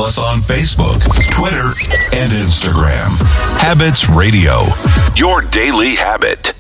us on Facebook, Twitter, and Instagram. Habits Radio, your daily habit.